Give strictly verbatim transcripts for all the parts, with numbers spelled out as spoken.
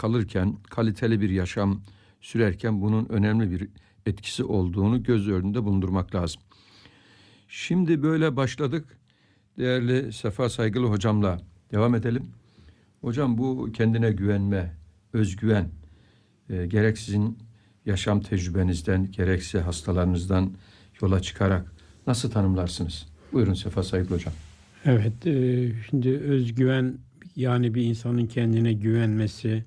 kalırken, kaliteli bir yaşam sürerken bunun önemli bir etkisi olduğunu göz önünde bulundurmak lazım. Şimdi böyle başladık. Değerli Sefa Saygılı hocamla devam edelim. Hocam, bu kendine güvenme, özgüven e, gerek sizin yaşam tecrübenizden gerekse hastalarınızdan yola çıkarak nasıl tanımlarsınız? Buyurun Sefa Saygılı hocam. Evet, e, şimdi özgüven, yani bir insanın kendine güvenmesi,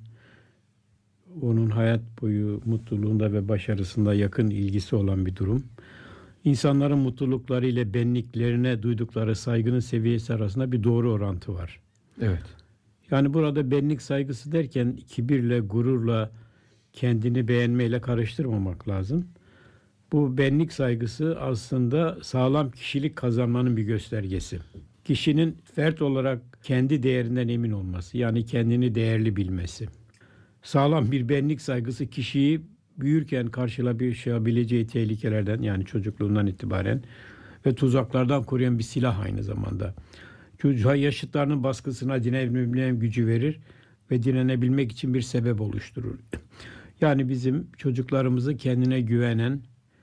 onun hayat boyu mutluluğunda ve başarısında yakın ilgisi olan bir durum. İnsanların mutlulukları ile benliklerine duydukları saygının seviyesi arasında bir doğru orantı var. Evet. Yani burada benlik saygısı derken kibirle, gururla, kendini beğenmeyle karıştırmamak lazım. Bu benlik saygısı aslında sağlam kişilik kazanmanın bir göstergesi. Kişinin fert olarak kendi değerinden emin olması, yani kendini değerli bilmesi. Sağlam bir benlik saygısı kişiyi büyürken karşılaşabileceği tehlikelerden, yani çocukluğundan itibaren ve tuzaklardan koruyan bir silah aynı zamanda. Çocuğa yaşıtlarının baskısına direnebilme gücü verir ve direnebilmek için bir sebep oluşturur. Yani bizim çocuklarımızı kendine güvenen,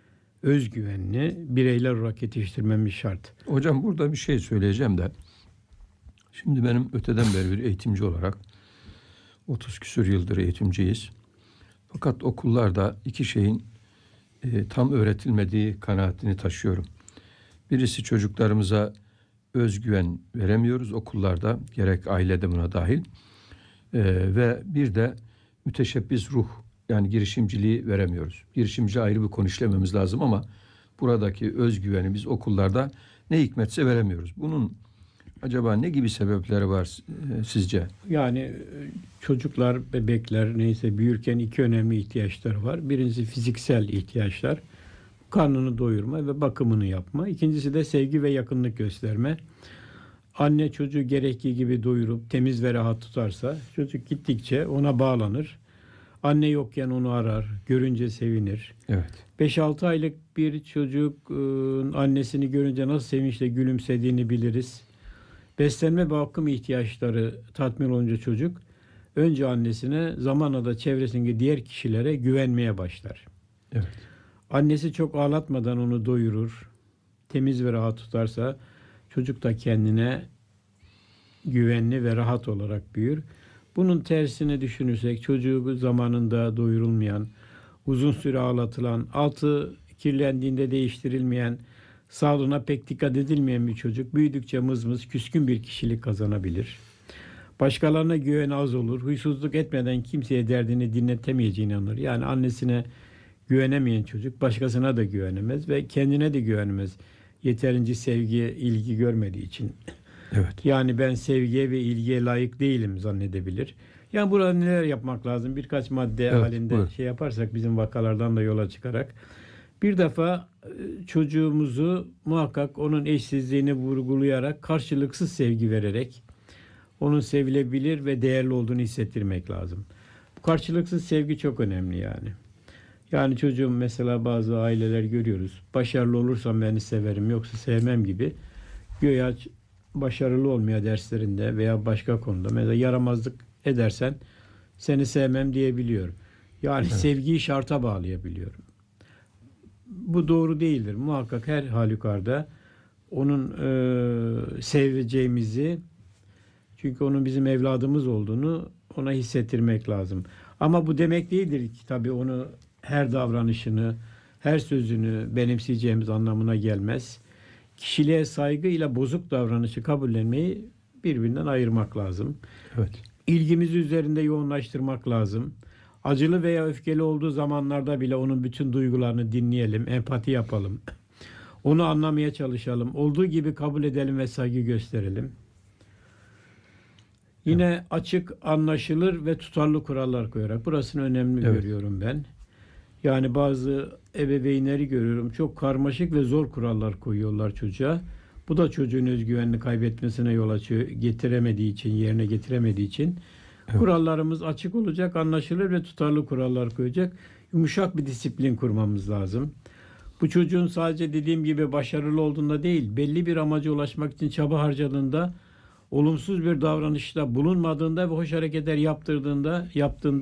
özgüvenli bireyler olarak yetiştirmemiz şart. Hocam, burada bir şey söyleyeceğim de. Şimdi benim öteden beri bir eğitimci olarak otuz küsur yıldır eğitimciyiz. Fakat okullarda iki şeyin e, tam öğretilmediği kanaatini taşıyorum. Birisi, çocuklarımıza özgüven veremiyoruz okullarda, gerek ailede buna dahil. E, ve bir de müteşebbis ruh, yani girişimciliği veremiyoruz. Girişimci ayrı bir konu, işlememiz lazım ama buradaki özgüveni biz okullarda ne hikmetse veremiyoruz. Bunun acaba ne gibi sebepleri var e, sizce? Yani çocuklar, bebekler neyse büyürken iki önemli ihtiyaçları var. Birincisi fiziksel ihtiyaçlar. Karnını doyurma ve bakımını yapma. İkincisi de sevgi ve yakınlık gösterme. Anne çocuğu gerektiği gibi doyurup temiz ve rahat tutarsa çocuk gittikçe ona bağlanır. Anne yokken onu arar, görünce sevinir. Evet. beş altı aylık bir çocuk annesini görünce nasıl sevinçle gülümsediğini biliriz. Beslenme ve bakım ihtiyaçları tatmin olunca çocuk önce annesine, zamanla da çevresindeki diğer kişilere güvenmeye başlar. Evet. Annesi çok ağlatmadan onu doyurur, temiz ve rahat tutarsa çocuk da kendine güvenli ve rahat olarak büyür. Bunun tersini düşünürsek, çocuğu zamanında doyurulmayan, uzun süre ağlatılan, altı kirlendiğinde değiştirilmeyen, sağlığına pek dikkat edilmeyen bir çocuk büyüdükçe mızmız, küskün bir kişilik kazanabilir. Başkalarına güven az olur. Huysuzluk etmeden kimseye derdini dinletemeyeceğine inanır. Yani annesine güvenemeyen çocuk başkasına da güvenemez ve kendine de güvenemez. Yeterince sevgi, ilgi görmediği için. Evet. Yani ben sevgiye ve ilgiye layık değilim zannedebilir. Yani burada neler yapmak lazım? Birkaç madde Evet, halinde buyur. şey yaparsak bizim vakalardan da yola çıkarak. Bir defa çocuğumuzu muhakkak onun eşsizliğini vurgulayarak, karşılıksız sevgi vererek onun sevilebilir ve değerli olduğunu hissettirmek lazım. Bu karşılıksız sevgi çok önemli yani. Yani çocuğum, mesela bazı aileler görüyoruz. Başarılı olursam beni severim, yoksa sevmem gibi. Güya başarılı olmaya derslerinde veya başka konuda mesela yaramazlık edersen seni sevmem diyebiliyor. Yani evet, sevgiyi şarta bağlayabiliyor. Bu doğru değildir. Muhakkak her halükarda onun e, seveceğimizi, çünkü onun bizim evladımız olduğunu ona hissettirmek lazım. Ama bu demek değildir ki tabii onu her davranışını, her sözünü benimseyeceğimiz anlamına gelmez. Kişiliğe saygı ile bozuk davranışı kabullenmeyi birbirinden ayırmak lazım. Evet. İlgimizi üzerinde yoğunlaştırmak lazım. Acılı veya öfkeli olduğu zamanlarda bile onun bütün duygularını dinleyelim, empati yapalım. Onu anlamaya çalışalım. Olduğu gibi kabul edelim ve saygı gösterelim. Yine evet, açık, anlaşılır ve tutarlı kurallar koyarak. Burasını önemli evet, görüyorum ben. Yani bazı ebeveynleri görüyorum, çok karmaşık ve zor kurallar koyuyorlar çocuğa. Bu da çocuğun özgüvenini kaybetmesine yol açıyor, getiremediği için, yerine getiremediği için. Evet. Kurallarımız açık olacak, anlaşılır ve tutarlı kurallar koyacak. Yumuşak bir disiplin kurmamız lazım. Bu çocuğun sadece dediğim gibi başarılı olduğunda değil, belli bir amaca ulaşmak için çaba harcadığında, olumsuz bir davranışta bulunmadığında ve hoş hareketler yaptırdığında, yaptığında